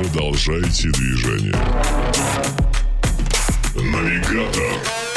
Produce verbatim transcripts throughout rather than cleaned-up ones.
Продолжайте движение. Навигатор.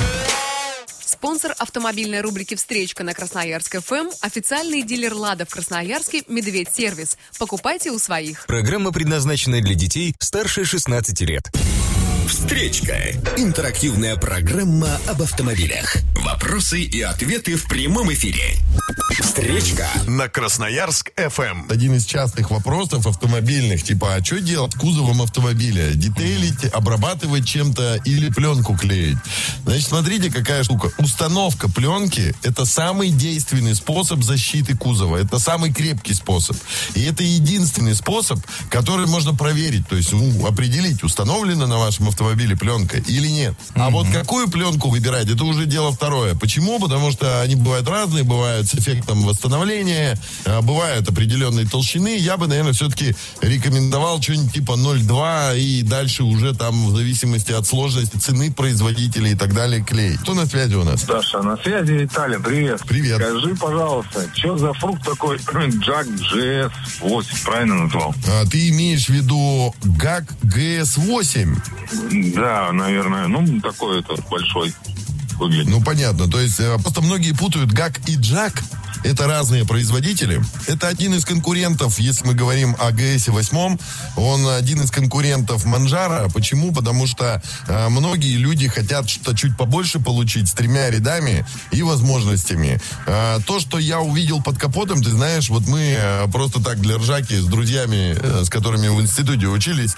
Спонсор автомобильной рубрики «Встречка» на Красноярск эф эм – официальный дилер «Лада» в Красноярске «Медведь-сервис». Покупайте у своих. Программа предназначена для детей старше шестнадцати лет. «Встречка» – интерактивная программа об автомобилях. Вопросы и ответы в прямом эфире. «Встречка» на Красноярск эф эм. Один из частых вопросов автомобильных, типа, а что делать с кузовом автомобиля? Детейлить, обрабатывать чем-то или пленку клеить? Значит, смотрите, какая штука. Установка пленки – это самый действенный способ защиты кузова. Это самый крепкий способ. И это единственный способ, который можно проверить. То есть, ну, определить, установлена на вашем автомобиле пленка или нет. А mm-hmm. вот какую пленку выбирать, это уже дело второе. Почему? Потому что они бывают разные, бывают с эффектом восстановления, бывают определенной толщины. Я бы, наверное, все-таки рекомендовал что-нибудь типа ноль целых два и дальше уже там в зависимости от сложности цены производителя и так далее клей. Кто на связи у нас? Даша, на связи Виталий, привет. Привет. Скажи, пожалуйста, что за фрукт такой джак джи эс восемь, правильно назвал? А, ты имеешь в виду джак джи эс восемь? Да, наверное, ну такой это большой выглядит. Ну понятно, то есть просто многие путают джак и джак. Это разные производители. Это один из конкурентов, если мы говорим о джи эс восемь, он один из конкурентов Манджаро. Почему? Потому что э, многие люди хотят что-то чуть побольше получить с тремя рядами и возможностями. Э, то, что я увидел под капотом, ты знаешь, вот мы э, просто так для ржаки с друзьями, э, с которыми в институте учились,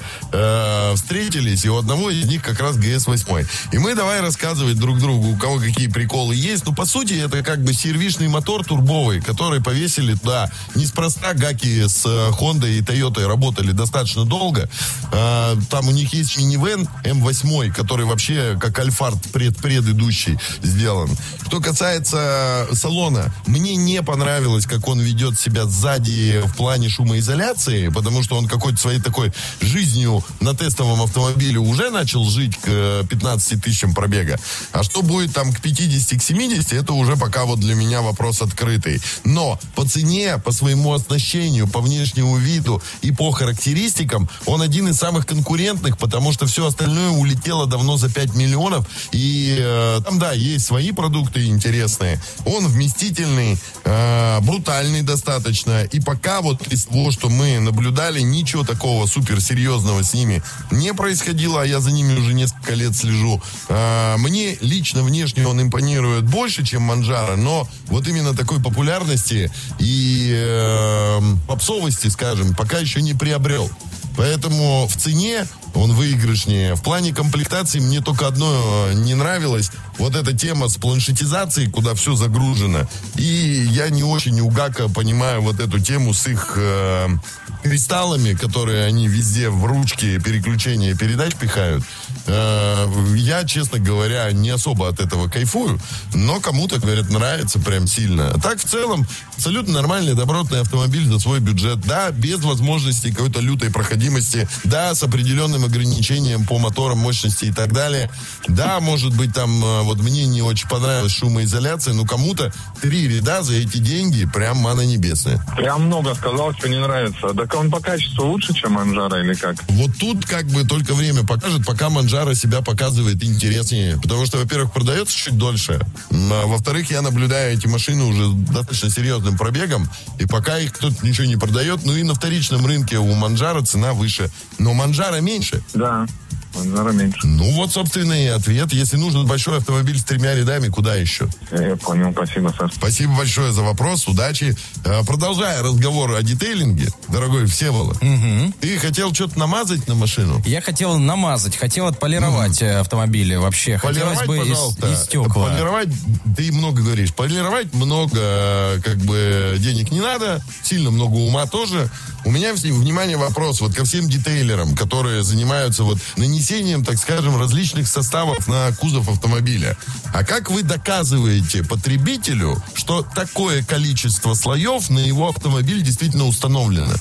э, встретились, и у одного из них как раз джи эс восемь. И мы давай рассказывать друг другу, у кого какие приколы есть. Ну, по сути, это как бы сервишный мотор турбо, которые повесили туда. Неспроста гаки с Honda и Toyota работали достаточно долго. А, там у них есть минивэн эм восемь, который вообще как Альфард пред, предыдущий сделан. Что касается салона, мне не понравилось, как он ведет себя сзади в плане шумоизоляции, потому что он какой-то своей такой жизнью на тестовом автомобиле уже начал жить к пятнадцати тысячам пробега. А что будет там к пятидесяти, к семидесяти, это уже пока вот для меня вопрос открытый. Но по цене, по своему оснащению, по внешнему виду и по характеристикам он один из самых конкурентных, потому что все остальное улетело давно за пять миллионов. И э, там, да, есть свои продукты интересные. Он вместительный, э, брутальный достаточно. И пока вот из того, что мы наблюдали, ничего такого суперсерьезного с ними не происходило, а я за ними уже несколько лет слежу. Э, мне лично внешне он импонирует больше, чем Манджаро, но вот именно такой популярности и э, попсовости, скажем, пока еще не приобрел. Поэтому в цене он выигрышнее. В плане комплектации мне только одно не нравилось. Вот эта тема с планшетизацией, куда все загружено. И я не очень у гака понимаю вот эту тему с их э, кристаллами, которые они везде в ручке переключения передач пихают. Э, я, честно говоря, не особо от этого кайфую. Но кому-то, говорят, нравится прям сильно. А так, в целом, абсолютно нормальный, добротный автомобиль за свой бюджет. Да, без возможности какой-то лютой проходимости. Да, с определенным ограничением по моторам, мощности и так далее. Да, может быть, там, вот мне не очень понравилась шумоизоляция, но кому-то три ряда за эти деньги прям мана небесная. Прям много сказал, что не нравится. Так он по качеству лучше, чем Манджаро или как? Вот тут как бы только время покажет, пока Манджаро себя показывает интереснее. Потому что, во-первых, продается чуть дольше. А, во-вторых, я наблюдаю эти машины уже достаточно серьезным пробегом. И пока их кто-то ничего не продает, ну и на вторичном рынке у Манджаро цена выше. Но Манджаро меньше. Да, Манджаро меньше. Ну вот, собственно, и ответ. Если нужен большой автомобиль с тремя рядами, куда еще? Я понял, спасибо, Саш. Спасибо большое за вопрос, удачи. Продолжая разговор о детейлинге, дорогой Всеволод, угу. Ты хотел что-то намазать на машину? Я хотел намазать, хотел отполировать угу. автомобили вообще. Полировать, хотелось бы пожалуйста. Из, из стекла. Полировать, ты много говоришь. Полировать много, как бы, денег не надо, сильно много ума тоже. У меня, внимание, вопрос вот ко всем детейлерам, которые занимаются вот нанесением, так скажем, различных составов на кузов автомобиля. А как вы доказываете потребителю, что такое количество слоев на его автомобиль действительно установлено?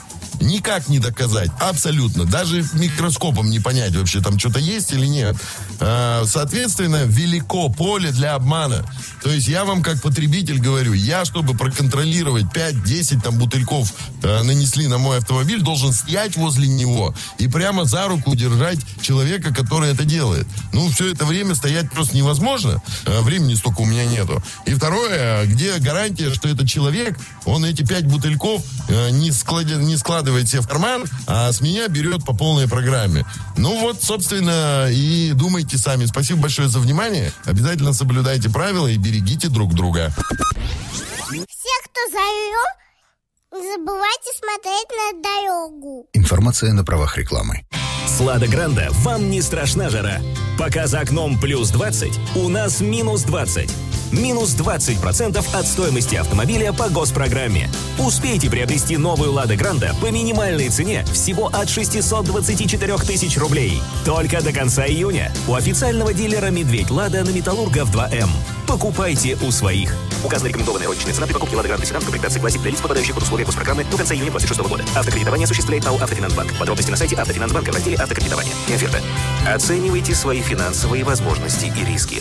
никак не доказать. Абсолютно. Даже микроскопом не понять вообще, там что-то есть или нет. А, соответственно, велико поле для обмана. То есть я вам как потребитель говорю, я, чтобы проконтролировать пять-десять там бутыльков э, нанесли на мой автомобиль, должен стоять возле него и прямо за руку держать человека, который это делает. Ну, все это время стоять просто невозможно. Э, времени столько у меня нету. И второе, где гарантия, что этот человек, он эти пять бутыльков э, не, склад... не складывает себе в карман, а с меня берет по полной программе. Ну вот, собственно, и думайте сами. Спасибо большое за внимание. Обязательно соблюдайте правила и берегите друг друга. Все, кто за рулем, не забывайте смотреть на дорогу. Информация на правах рекламы. С «Лада Гранта» вам не страшна жара. Пока за окном плюс двадцать, у нас минус двадцать. Минус двадцать процентов от стоимости автомобиля по госпрограмме. Успейте приобрести новую «Лада Гранта» по минимальной цене всего от шестьсот двадцать четыре тысячи рублей. Только до конца июня у официального дилера «Медведь Лада» на Металлургов два эм. Покупайте у своих. Указана рекомендованная розничная цена при покупке «Лада Гранта» седан в комплектации классик для лиц, попадающих под условия госпрограммы до конца июня двадцать шестого года. Автокредитование осуществляет АО «Автофинансбанк». Подробности на сайте «Автофинансбанка» в разделе «Автокредитование». И оферта. Оценивайте свои финансовые возможности и риски.